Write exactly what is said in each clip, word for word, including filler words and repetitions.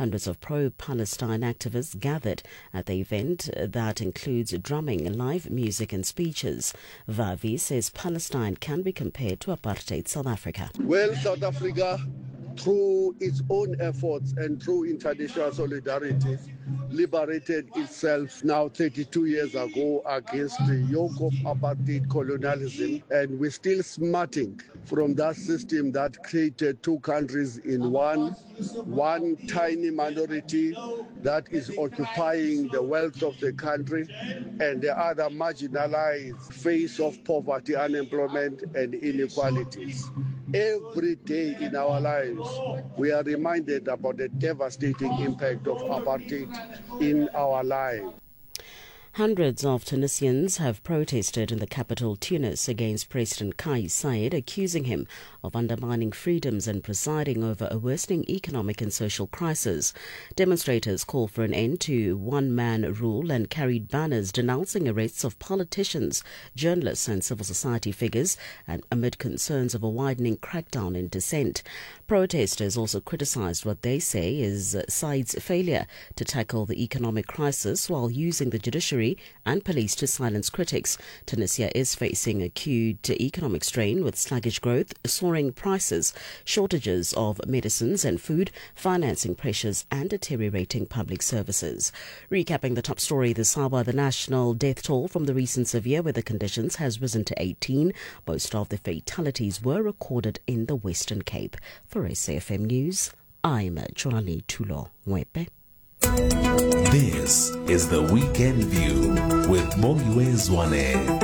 Hundreds of pro-Palestine activists gathered at the event that includes drumming, live music and speeches. Vavi says Palestine can be compared to apartheid South Africa. Well, South Africa, through its own efforts and through international solidarity, liberated itself now thirty-two years ago against the yoke of apartheid colonialism, and we're still smarting from that system that created two countries in one, one tiny minority that is occupying the wealth of the country, and the other marginalized face of poverty, unemployment, and inequalities. Every day in our lives, we are reminded about the devastating impact of apartheid in our lives. Hundreds of Tunisians have protested in the capital Tunis against President Kais Saied, accusing him of undermining freedoms and presiding over a worsening economic and social crisis. Demonstrators called for an end to one-man rule and carried banners denouncing arrests of politicians, journalists and civil society figures, and amid concerns of a widening crackdown in dissent. Protesters also criticized what they say is Said's failure to tackle the economic crisis while using the judiciary and police to silence critics. Tunisia is facing acute economic strain with sluggish growth, soaring prices, shortages of medicines and food, financing pressures and deteriorating public services. Recapping the top story this hour, the national death toll from the recent severe weather conditions has risen to eighteen. Most of the fatalities were recorded in the Western Cape. For S A F M News, I'm Johnny Tulo Mwepe. This is the Weekend View with Moyue Zwane.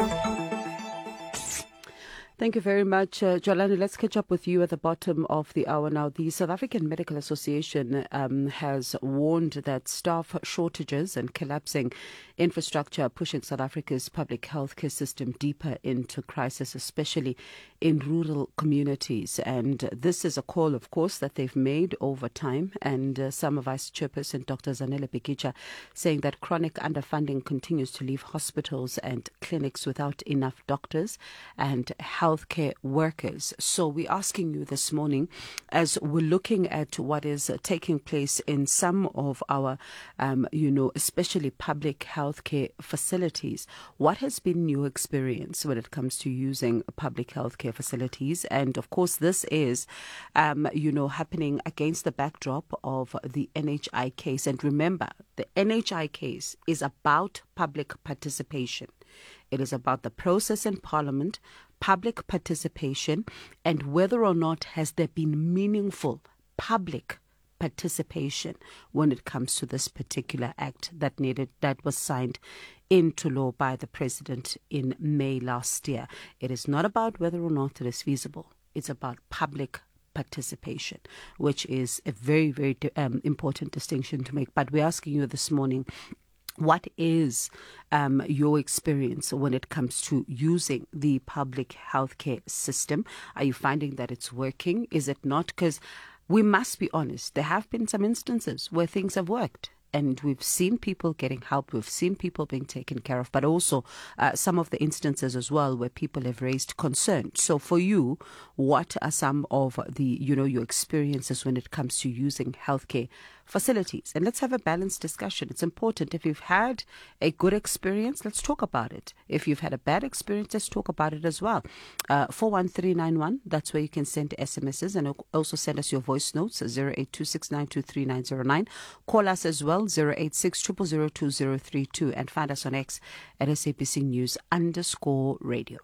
Thank you very much, uh, Jolani. Let's catch up with you at the bottom of the hour now. The South African Medical Association um, has warned that staff shortages and collapsing infrastructure are pushing South Africa's public healthcare system deeper into crisis, especially in rural communities. And this is a call, of course, that they've made over time. And uh, some Vice Chairperson Doctor Zanele Bikicha saying that chronic underfunding continues to leave hospitals and clinics without enough doctors and health healthcare workers. So we're asking you this morning, as we're looking at what is uh, taking place in some of our, um, you know, especially public healthcare facilities, what has been your experience when it comes to using public healthcare facilities? And of course, this is, um, you know, happening against the backdrop of the N H I case. And remember, the N H I case is about public participation. It is about the process in Parliament, public participation, and whether or not has there been meaningful public participation when it comes to this particular act that needed that was signed into law by the President in May last year. It is not about whether or not it is feasible. It's about public participation, which is a very, very um, important distinction to make. But we're asking you this morning, what is um, your experience when it comes to using the public healthcare system? Are you finding that it's working? Is it not? Because we must be honest, there have been some instances where things have worked. And we've seen people getting help. We've seen people being taken care of, but also uh, some of the instances as well where people have raised concern. So for you, what are some of the, you know, your experiences when it comes to using healthcare facilities? And let's have a balanced discussion. It's important. If you've had a good experience, let's talk about it. If you've had a bad experience, let's talk about it as well. Uh, four one three nine one, that's where you can send S M Ses and also send us your voice notes, zero eight two six nine two three nine zero nine. Call us as well, zero eight six zero zero zero two zero three two, and find us on X at S A B C News underscore radio.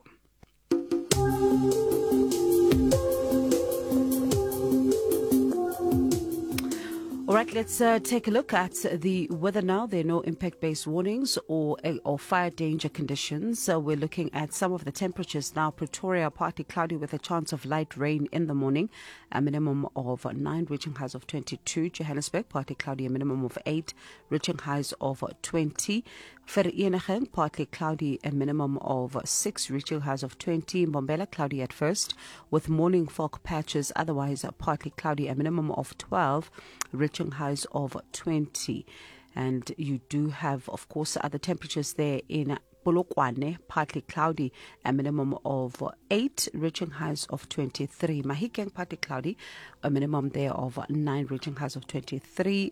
All right, let's uh, take a look at the weather now. There are no impact-based warnings or or fire danger conditions. So we're looking at some of the temperatures now. Pretoria, partly cloudy with a chance of light rain in the morning, a minimum of nine, reaching highs of twenty-two. Johannesburg, partly cloudy, a minimum of eight, reaching highs of twenty. Vereeniging, partly cloudy, a minimum of six, reaching highs of twenty. Mbombela, cloudy at first, with morning fog patches. Otherwise, partly cloudy, a minimum of twelve, reaching highs of twenty. And you do have, of course, other temperatures there in Polokwane, partly cloudy, a minimum of eight, reaching highs of twenty-three. Mahikeng, partly cloudy, a minimum there of nine, reaching highs of twenty-three.